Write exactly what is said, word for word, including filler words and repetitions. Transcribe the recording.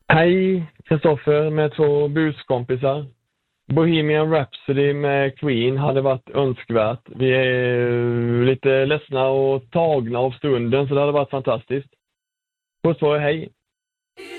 Hej, Kristoffer med två buskompisar. Bohemian Rhapsody med Queen hade varit önskvärt. Vi är lite ledsna och tagna av stunden, så det hade varit fantastiskt. Puss på er, hej!